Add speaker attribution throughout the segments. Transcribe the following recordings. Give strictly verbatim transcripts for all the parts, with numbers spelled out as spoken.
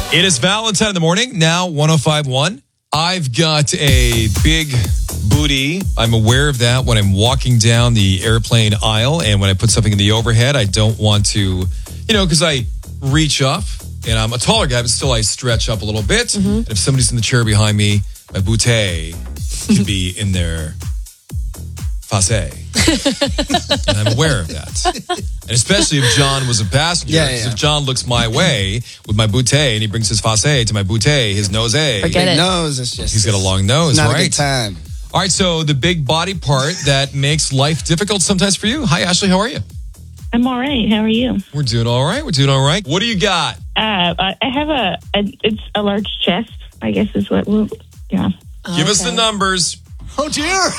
Speaker 1: It is Valentine in the morning, now one oh five point one. I've got a big booty. I'm aware of that when I'm walking down the airplane aisle and when I put something in the overhead. I don't want to, you know, because I reach up and I'm a taller guy, but still I stretch up a little bit. Mm-hmm. And if somebody's in the chair behind me, my bootay can be in their face. And I'm aware of that. And especially if John was a passenger.
Speaker 2: Yeah, yeah.
Speaker 1: If John looks my way with my bootay and he brings his face to my bootay, his nose.
Speaker 3: Forget
Speaker 2: Big
Speaker 3: it.
Speaker 2: nose. It's just,
Speaker 1: He's got a long nose,
Speaker 2: not
Speaker 1: right?
Speaker 2: a good time.
Speaker 1: All right, so the big body part that makes life difficult sometimes for you. Hi, Ashley. How are you?
Speaker 4: I'm all right. How are you?
Speaker 1: We're doing all right. We're doing all right. What do you got?
Speaker 4: Uh, I have a, a, it's a large chest, I guess is what, we'll, yeah.
Speaker 1: Give us the numbers.
Speaker 2: Oh, dear.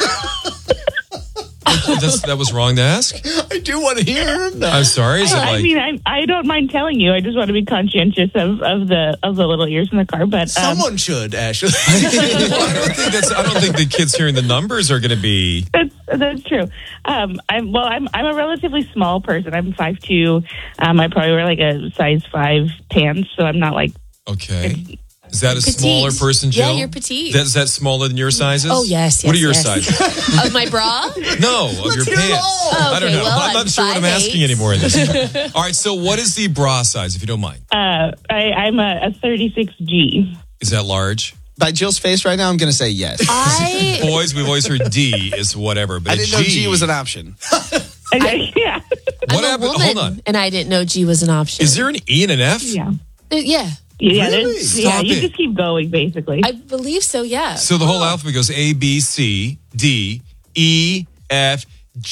Speaker 1: That's, that was wrong to ask.
Speaker 2: I do want to hear. No.
Speaker 1: I'm sorry. Is it
Speaker 4: I
Speaker 1: like...
Speaker 4: mean, I, I don't mind telling you. I just want to be conscientious of, of the of the little ears in the car. But um,
Speaker 2: Someone should, Ashley.
Speaker 1: Well, I don't think that's. I don't think the kids hearing the numbers are going to be.
Speaker 4: that's that's true. Um, I'm well. I'm I'm a relatively small person. I'm five two. Um, I probably wear like a size five pants, so I'm not like.
Speaker 1: Okay. Is that a
Speaker 3: Petite.
Speaker 1: smaller person, Jill?
Speaker 3: Yeah, you're petite.
Speaker 1: That, is that smaller than your sizes?
Speaker 3: Oh, yes, yes,
Speaker 1: What are your
Speaker 3: yes.
Speaker 1: sizes?
Speaker 3: Of my bra?
Speaker 1: No, of your
Speaker 2: hear
Speaker 1: pants.
Speaker 2: it all.
Speaker 3: Oh,
Speaker 1: I don't
Speaker 3: okay,
Speaker 1: know.
Speaker 3: well,
Speaker 1: I'm not
Speaker 3: I'm
Speaker 1: sure what I'm
Speaker 3: five
Speaker 1: asking
Speaker 3: eight.
Speaker 1: anymore in this. All right, so what is the bra size, if you don't mind?
Speaker 4: Uh, I, I'm a, a thirty-six G.
Speaker 1: Is that large?
Speaker 2: By Jill's face right now, I'm going to say yes.
Speaker 3: I
Speaker 1: Boys, we've always heard D is whatever, but
Speaker 2: I
Speaker 1: a
Speaker 2: didn't know G was an option.
Speaker 4: yeah.
Speaker 1: What
Speaker 3: I'm a
Speaker 1: happened?
Speaker 3: woman,
Speaker 1: Hold on.
Speaker 3: and I didn't know G was an option.
Speaker 1: Is there an E and an F?
Speaker 4: Yeah.
Speaker 3: Uh, yeah,
Speaker 4: Yeah,
Speaker 2: Really?
Speaker 4: there's- yeah.
Speaker 1: Stop
Speaker 4: You
Speaker 1: it.
Speaker 4: just keep going, basically.
Speaker 3: I believe so. Yeah.
Speaker 1: So the whole alphabet goes A, B, C, D, E, F,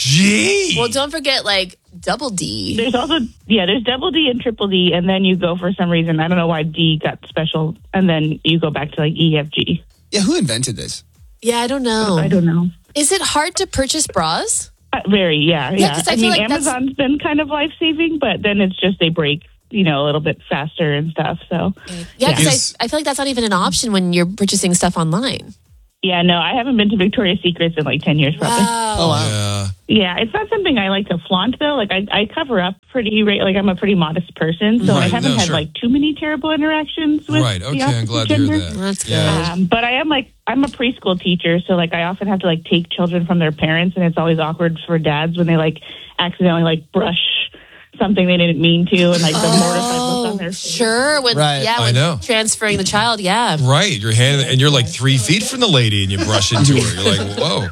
Speaker 1: G.
Speaker 3: Well, don't forget like double D.
Speaker 4: There's also, yeah, there's double D and triple D, and then you go for some reason. I don't know why D got special, and then you go back to like E, F, G.
Speaker 2: Yeah, who invented this?
Speaker 3: Yeah, I don't know.
Speaker 4: I don't know.
Speaker 3: Is it hard to purchase bras?
Speaker 4: Uh, very, yeah, yeah.
Speaker 3: 'cause I
Speaker 4: I,
Speaker 3: feel
Speaker 4: mean,
Speaker 3: like that's-
Speaker 4: Amazon's been kind of life saving, but then it's just they break, you know, a little bit faster and stuff. So,
Speaker 3: Yeah, because
Speaker 1: Is-
Speaker 3: I, I feel like that's not even an option when you're purchasing stuff online.
Speaker 4: yeah, no, I haven't been to Victoria's Secrets in like ten years, probably.
Speaker 2: Oh, wow.
Speaker 1: Yeah.
Speaker 4: Yeah, it's not something I like to flaunt though. Like I, I cover up pretty, ra- like I'm a pretty modest person, so I
Speaker 1: Right,
Speaker 4: haven't
Speaker 1: no,
Speaker 4: had
Speaker 1: sure.
Speaker 4: like too many terrible interactions with.
Speaker 1: Right.
Speaker 4: the
Speaker 1: Okay. I'm
Speaker 4: opposite
Speaker 1: glad to hear
Speaker 4: gender.
Speaker 1: that.
Speaker 3: That's good.
Speaker 1: Yeah.
Speaker 4: Um, but I am like I'm a preschool teacher, so like I often have to like take children from their parents, and it's always awkward for dads when they like accidentally like brush something they didn't mean to, and like the mortified look on their face.
Speaker 3: Sure. When,
Speaker 2: Right.
Speaker 3: Yeah,
Speaker 1: I
Speaker 3: when
Speaker 1: know.
Speaker 3: transferring the child. Yeah.
Speaker 1: Right. Your hand, and you're like three feet from the lady, and you brush into her. You're like, whoa.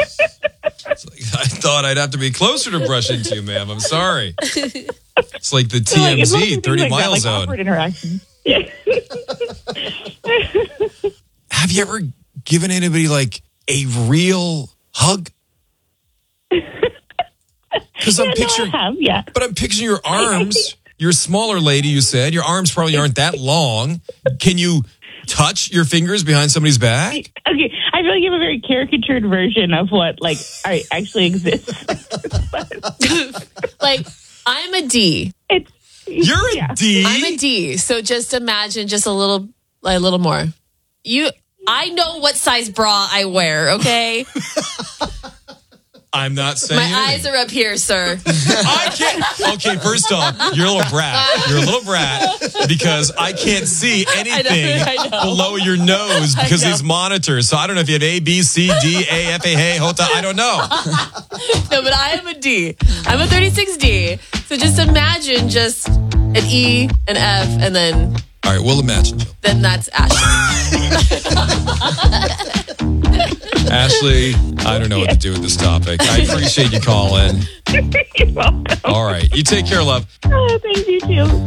Speaker 1: It's like, I thought I'd have to be closer to brush into you, ma'am. I'm sorry. It's like the
Speaker 4: So, like, it's mostly
Speaker 1: T M Z
Speaker 4: things
Speaker 1: thirty
Speaker 4: like that,
Speaker 1: mile
Speaker 4: like
Speaker 1: zone.
Speaker 4: awkward interactions. Yeah.
Speaker 1: Have you ever given anybody like a real hug? Because I'm
Speaker 4: Yeah, no, I
Speaker 1: picturing,
Speaker 4: have, yeah.
Speaker 1: but I'm picturing your arms. You're a smaller lady, you said. Your arms probably aren't that long. Can you touch your fingers behind somebody's back?
Speaker 4: Okay, I feel like you have a very caricatured version of what like I actually exists.
Speaker 3: Like I'm a D.
Speaker 4: It's
Speaker 1: You're a
Speaker 4: yeah.
Speaker 1: D.
Speaker 3: I'm a D. So just imagine just a little, a little more. You, I know what size bra I wear. Okay,
Speaker 1: I'm not saying
Speaker 3: my
Speaker 1: anything.
Speaker 3: eyes are up here, sir.
Speaker 1: I can't. Okay, first off, you're a little brat. You're a little brat because I can't see anything
Speaker 3: I know.
Speaker 1: below your nose because
Speaker 3: I know.
Speaker 1: these monitors. So I don't know if you have A, B, C, D, A, F, A, hey, Hota. I don't know.
Speaker 3: No, but I am a D. I'm a thirty-six D. So just imagine just an E, an F, and then
Speaker 1: All right, we'll imagine. Jill.
Speaker 3: then that's Ashley.
Speaker 1: Ashley, I don't know what to do with this topic. I appreciate you calling.
Speaker 4: You're welcome.
Speaker 1: All right, you take care, love.
Speaker 4: Oh, thank you too.